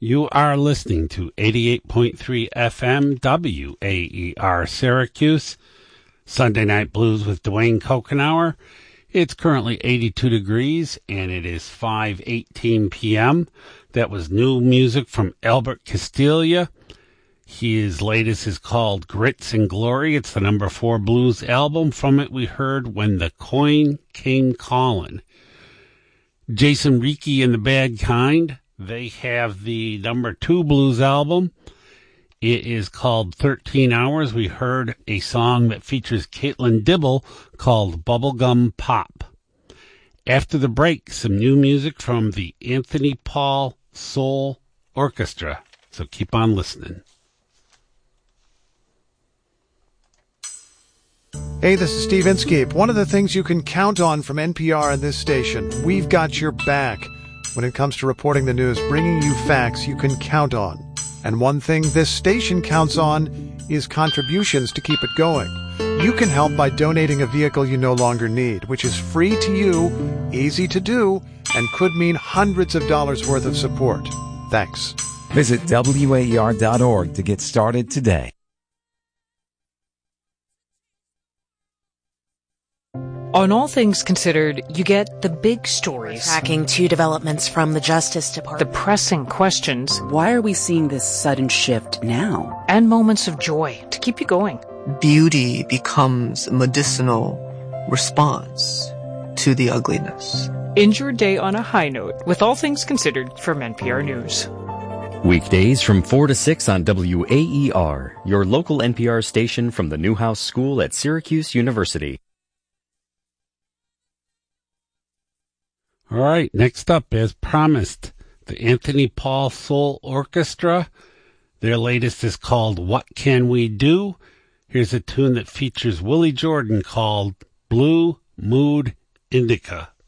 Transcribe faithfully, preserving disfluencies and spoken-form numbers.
You are listening to eighty-eight point three F M W A E R Syracuse, Sunday Night Blues with Dwayne Kokenauer. It's currently eighty-two degrees, and it is five eighteen p.m. That was new music from Albert Castiglia. His latest is called Grits and Glory. It's the number four blues album. From it, we heard When the Coin Came Calling. Jason Ricci and the Bad Kind. They have the number two blues album. It is called thirteen hours. We heard a song that features Caitlin Dibble called Bubblegum Pop. After the break, some new music from the Anthony Paul Soul Orchestra. So keep on listening. Hey, this is Steve Inskeep. One of the things you can count on from N P R and this station, we've got your back. When it comes to reporting the news, bringing you facts you can count on. And one thing this station counts on is contributions to keep it going. You can help by donating a vehicle you no longer need, which is free to you, easy to do, and could mean hundreds of dollars worth of support. Thanks. Visit W A E R dot org to get started today. On All Things Considered, you get the big stories. Tracking two developments from the Justice Department. The pressing questions. Why are we seeing this sudden shift now? And moments of joy to keep you going. Beauty becomes a medicinal response to the ugliness. End your day on a high note with All Things Considered from N P R News. Weekdays from four to six on W A E R, your local N P R station from the Newhouse School at Syracuse University. All right, next up, as promised, the Anthony Paul Soul Orchestra. Their latest is called What Can We Do? Here's a tune that features Willie Jordan called Blue Mood Indica.